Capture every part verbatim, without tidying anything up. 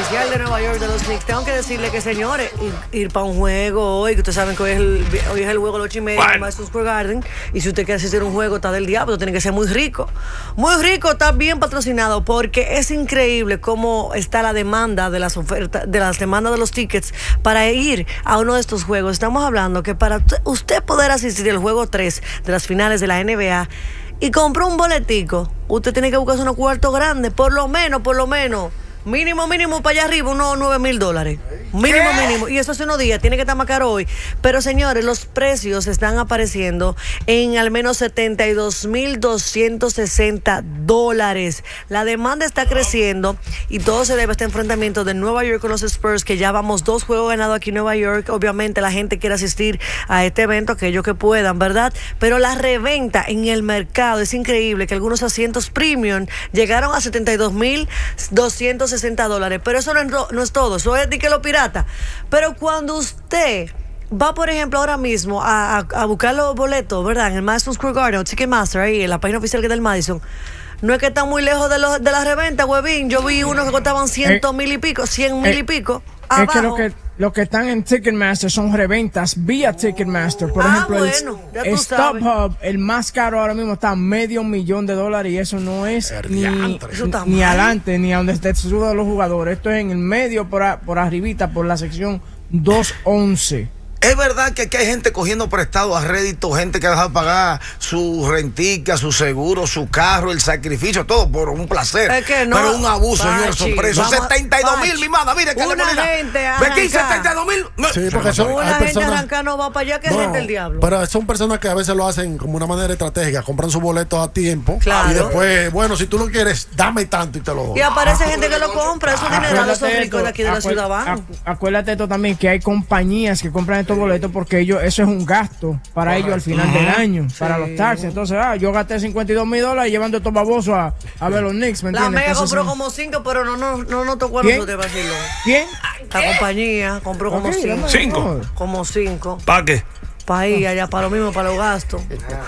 oficial de Nueva York de los Knicks. Tengo que decirle que, señores, ir, ir para un juego hoy, que ustedes saben que hoy es el, hoy es el juego de los ocho y media en Madison Square Garden, y si usted quiere asistir a un juego, está del diablo, tiene que ser muy rico. Muy rico, está bien patrocinado, porque es increíble cómo está la demanda de las ofertas, de las demandas de los tickets para ir a uno de estos juegos. Estamos hablando que para usted poder asistir al juego tres de las finales de la N B A y compró un boletico, usted tiene que buscarse unos cuartos grandes, por lo menos, por lo menos, mínimo, mínimo para allá arriba, unos nueve mil dólares. Mínimo, ¿qué? Mínimo. Y eso hace unos días, tiene que estar más caro hoy. Pero, señores, los precios están apareciendo en al menos setenta y dos mil doscientos sesenta dólares. La demanda está creciendo y todo se debe a este enfrentamiento de Nueva York con los Spurs, que ya vamos dos juegos ganados aquí en Nueva York. Obviamente la gente quiere asistir a este evento, aquellos que puedan, ¿verdad? Pero la reventa en el mercado es increíble, que algunos asientos premium llegaron a setenta y dos mil doscientos sesenta dólares. Pero eso no es, no es todo, eso es de que lo pirata. Pero cuando usted va, por ejemplo, ahora mismo a, a, a buscar los boletos, ¿verdad? En el Madison Square Garden, Ticketmaster, ahí en la página oficial que es del Madison, no es que está muy lejos de, los, de la reventa, huevín. Yo vi unos que costaban ciento mil y pico, cien mil y pico. Es abajo. que lo que lo que están en Ticketmaster son reventas vía Ticketmaster. Por ah, ejemplo, bueno, el Stop Hub, el más caro ahora mismo está a medio millón de dólares, y eso no es ni, eso ni adelante ni a donde se suban los jugadores. Esto es en el medio, por, a, por arribita, por la sección dos once. Es verdad que aquí hay gente cogiendo prestado a rédito, gente que ha dejado de pagar su rentica, su seguro, su carro, el sacrificio, todo por un placer. Es que no, pero un abuso, Pachi, señor, son presos. setenta y dos mil, mi madre, mire que una le molina. gente ¿De aquí setenta y dos mil? Sí, porque son, una hay gente personas, arranca no va para allá, que no, es gente del diablo. Pero son personas que a veces lo hacen como una manera estratégica, compran sus boletos a tiempo, claro, y después, bueno, si tú lo quieres, dame tanto y te lo doy. Y aparece ah, gente que lo compra, esos dineros son ricos de aquí de la ciudad van. Acuérdate esto también, que hay compañías que compran estos boletos porque ellos, eso es un gasto para Correcto. ellos al final uh-huh. del año, sí. para los taxes. Entonces, ah, yo gasté cincuenta y dos mil dólares llevando estos babosos a, a ver los Knicks, ¿me entiendes? La Mega compró son... como cinco, pero no, no, no nos tocó a ¿Quién? nosotros vacilo. ¿Quién? La compañía compró como okay, cinco. ¿Cinco? Como cinco. ¿Para qué? Para ir allá, para lo mismo, para los gastos.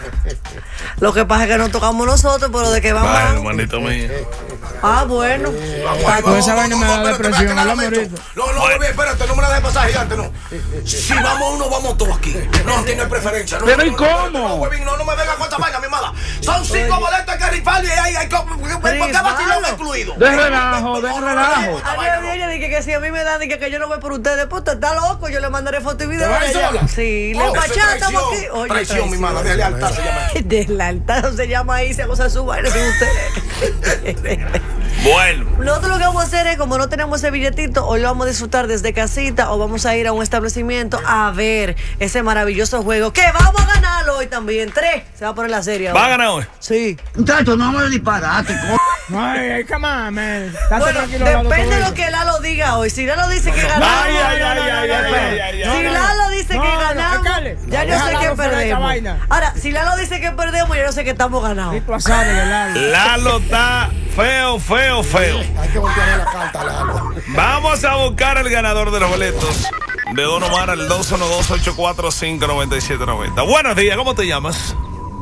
Lo que pasa es que no tocamos nosotros, pero de que vamos. Vale, hermanito mío. Ah, bueno. Con esa vaina me da depresión. No, no, no, espérate, no me la dejes pasar, gigante, no. Si vamos uno, vamos todos aquí. No tiene preferencia. Pero ¿y cómo? No, no me vengas con esa vaina, mi mala. Son cinco boletos que rifar y hay que. ¿Por qué vacilón incluido? De relajo, de relajo. A mí ella dije que si a mí me dan, dije que yo no voy por ustedes, pues está loco, yo le mandaré foto y video. Sí, le traición, Oye, traición, mi mala, de lealtad se llama. De lealtad se llama ahí, se goza su baile sin ustedes. Bueno. Nosotros lo que vamos a hacer es, como no tenemos ese billetito, hoy lo vamos a disfrutar desde casita o vamos a ir a un establecimiento a ver ese maravilloso juego que vamos a ganar hoy también. Tres, se va a poner la serie. ¿Va a ganar hoy? Sí. Muchachos, no me disparate, Ay, ay, come on, man. Bueno, depende de lo que Lalo diga hoy. Si Lalo dice que ganamos, ay, ay, ay, ay, ay, si Lalo dice no, que no, ganamos, no, ya yo sé que perdemos. Ahora, si Lalo dice que perdemos, yo no sé que estamos ganando. Lalo está feo, feo, feo. Hay que voltearle la carta a Lalo. Vamos a buscar el ganador de los boletos de Don Omar al dos uno dos, ocho cuatro cinco, nueve siete nueve cero. Buenos días, ¿cómo te llamas?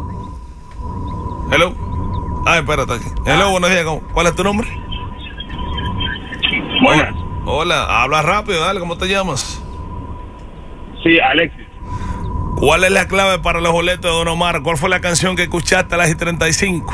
Hello. Ah, espérate aquí. Hello, buenos días. ¿Cuál es tu nombre? Buenas. Hola, habla rápido, dale, ¿cómo te llamas? Sí, Alexis. ¿Cuál es la clave para los boletos de Don Omar? ¿Cuál fue la canción que escuchaste a las treinta y cinco?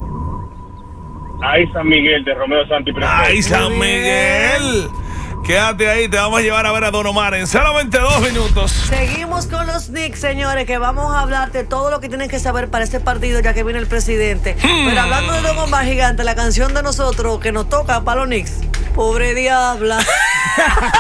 Ay, San Miguel, de Romeo Santi. Ay, San Miguel. Quédate ahí, te vamos a llevar a ver a Don Omar en solamente dos minutos. Seguimos con los Knicks, señores, que vamos a hablar de todo lo que tienen que saber para este partido, ya que viene el presidente. Hmm. Pero hablando de Don Omar, gigante, la canción de nosotros que nos toca para los Knicks, pobre diabla.